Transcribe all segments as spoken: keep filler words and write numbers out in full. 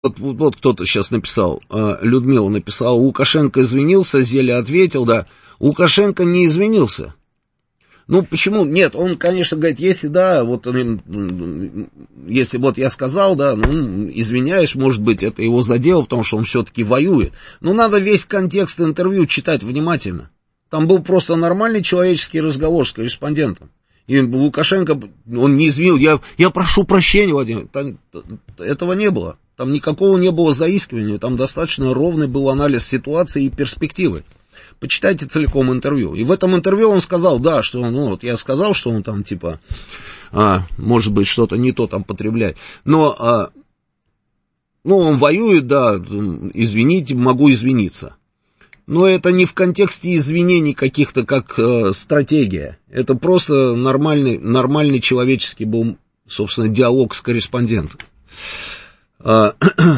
Вот, вот, вот кто-то сейчас написал, Людмила написала, Лукашенко извинился, Зеля ответил, да, Лукашенко не извинился. Ну, почему? Нет, он, конечно, говорит, если, да, вот, если вот я сказал, да, ну, извиняюсь, может быть, это его задело, потому что он все-таки воюет. Но надо весь контекст интервью читать внимательно. Там был просто нормальный человеческий разговор с корреспондентом. И Лукашенко, он не извинил, я, я прошу прощения, Владимир, там, этого не было. Там никакого не было заискивания, там достаточно ровный был анализ ситуации и перспективы. Почитайте целиком интервью. И в этом интервью он сказал, да, что, ну, вот я сказал, что он там, типа, а, может быть, что-то не то там потребляет. Но, а, ну, он воюет, да, извините, могу извиниться. Но это не в контексте извинений каких-то, как э, стратегия. Это просто нормальный, нормальный человеческий был, собственно, диалог с корреспондентом. А,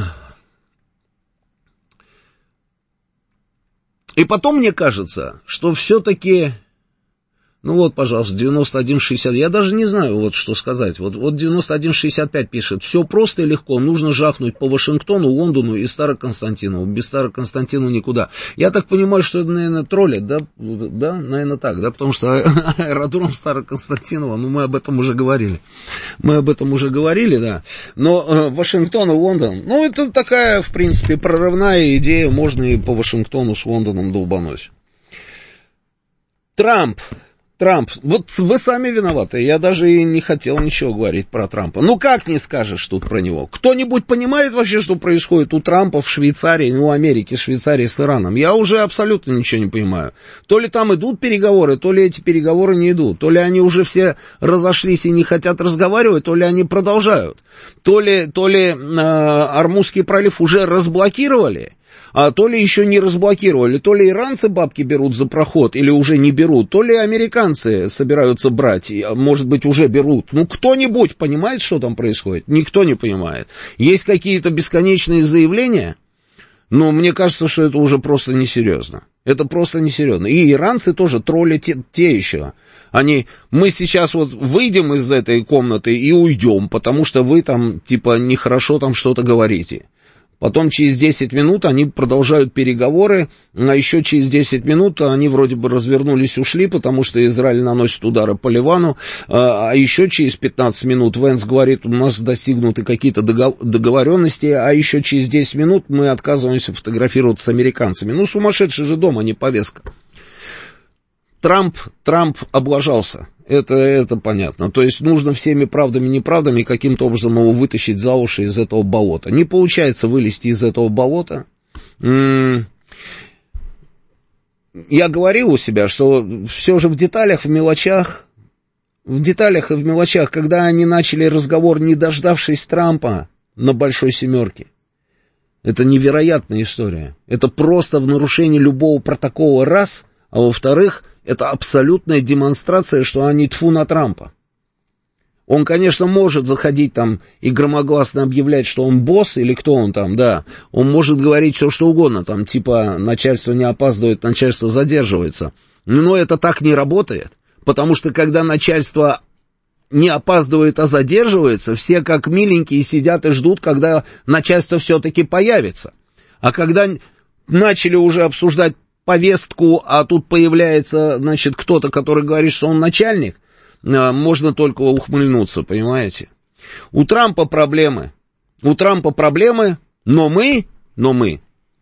и потом мне кажется, что все-таки, ну вот, пожалуйста, девяносто один шестьдесят, я даже не знаю, вот что сказать. Вот, вот девяносто один шестьдесят пять пишет, все просто и легко, нужно жахнуть по Вашингтону, Лондону и Староконстантинову, без Староконстантинова никуда. Я так понимаю, что это, наверное, троллят, да, да, наверное, так, да, потому что аэродром Староконстантинова, ну, мы об этом уже говорили, мы об этом уже говорили, да, но э, Вашингтон и Лондон, ну, это такая, в принципе, прорывная идея, можно и по Вашингтону с Лондоном долбануть. Трамп. Трамп, вот вы сами виноваты, я даже и не хотел ничего говорить про Трампа. Ну как не скажешь тут про него? Кто-нибудь понимает вообще, что происходит у Трампа в Швейцарии, ну, Америке, Швейцарии с Ираном? Я уже абсолютно ничего не понимаю. То ли там идут переговоры, то ли эти переговоры не идут. То ли они уже все разошлись и не хотят разговаривать, то ли они продолжают. То ли, то ли э, Ормузский пролив уже разблокировали, а то ли еще не разблокировали, то ли иранцы бабки берут за проход или уже не берут, то ли американцы собираются брать, может быть, уже берут. Ну, кто-нибудь понимает, что там происходит? Никто не понимает. Есть какие-то бесконечные заявления, но мне кажется, что это уже просто несерьезно. Это просто несерьезно. И иранцы тоже тролли те, те еще. Они, мы сейчас вот выйдем из этой комнаты и уйдем, потому что вы там, типа, нехорошо там что-то говорите. Потом через десять минут они продолжают переговоры, а еще через десять минут они вроде бы развернулись, ушли, потому что Израиль наносит удары по Ливану, а еще через пятнадцать минут Венс говорит, у нас достигнуты какие-то договоренности, а еще через десять минут мы отказываемся фотографироваться с американцами. Ну, сумасшедший же дом, а не повестка. Трамп, Трамп облажался. Это, это понятно. То есть нужно всеми правдами и неправдами каким-то образом его вытащить за уши из этого болота. Не получается вылезти из этого болота. Я говорил у себя, что все же в деталях, в мелочах, в деталях и в мелочах, когда они начали разговор, не дождавшись Трампа на Большой Семерке. Это невероятная история. Это просто в нарушении любого протокола раз, а во-вторых, это абсолютная демонстрация, что они тьфу на Трампа. Он, конечно, может заходить там и громогласно объявлять, что он босс, или кто он там, да. Он может говорить все, что угодно, там, типа, начальство не опаздывает, начальство задерживается. Но это так не работает, потому что, когда начальство не опаздывает, а задерживается, все как миленькие сидят и ждут, когда начальство все-таки появится. А когда начали уже обсуждать повестку, а тут появляется, значит, кто-то, который говорит, что он начальник, можно только ухмыльнуться, понимаете? У Трампа проблемы. У Трампа проблемы, но мы, но мы,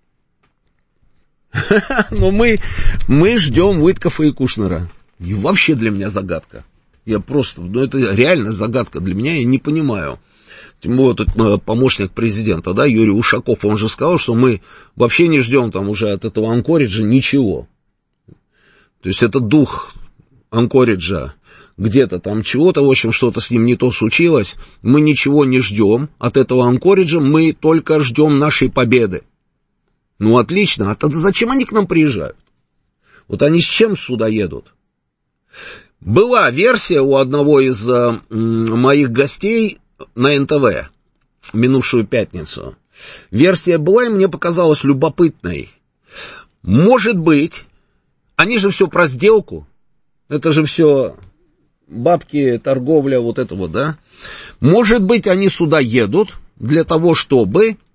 но мы, мы ждем Уиткофа и Кушнера. И вообще для меня загадка. Я просто, ну это реально загадка для меня, я не понимаю. Тем более, тут помощник президента, да, Юрий Ушаков, он же сказал, что мы вообще не ждем там уже от этого Анкориджа ничего. То есть это дух Анкориджа, где-то там чего-то, в общем, что-то с ним не то случилось. Мы ничего не ждем от этого Анкориджа, мы только ждем нашей победы. Ну, отлично, а тогда зачем они к нам приезжают? Вот они с чем сюда едут? Была версия у одного из э, моих гостей на эн тэ вэ минувшую пятницу. Версия была, и мне показалась любопытной. Может быть, они же все про сделку, это же все бабки, торговля, вот это вот, да? Может быть, они сюда едут для того, чтобы